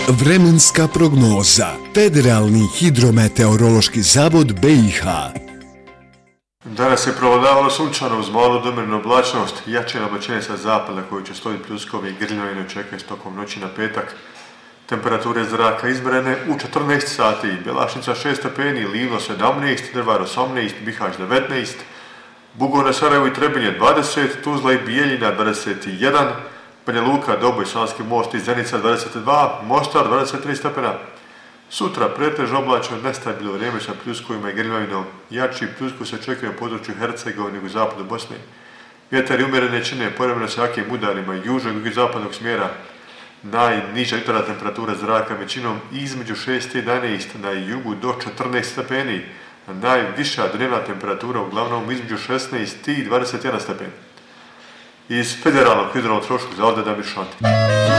Vremenska prognoza. Federalni hidrometeorološki zavod BiH. Danas je prevladavalo sunčano uz malu domjernu oblačnost, jače oblačenje sa zapada koji će stojiti pljuskovi i grljavine očekuje tokom noći na petak. Temperature zraka izmjerene u 14 sati, Bjelašnica 6 stepeni, Livno 17, Drvar 18, Bihać 19, Bugojna, Sarajevo i Trebinje 20, Tuzla i Bijeljina 21, Banja Luka, Doboj, Savski Most i Zenica 22, Mostar 23 stepena. Sutra pretežno oblačno, nestabilno vrijeme sa pljuskovima i grljavinom. Jači pljusku se očekuje na području Hercegovine i zapadu Bosne. Vjetar i umjerene čine povremeno sa jakim udarima južnog i zapadnog smjera. Najniža jutarnja temperatura zraka većinom između 6 i 11, na jugu do 14 stepeni. Najviša dnevna temperatura uglavnom između 16 i 21 stepeni. Iz Federalnog hidrometeorološkog zavoda Damir Šantić.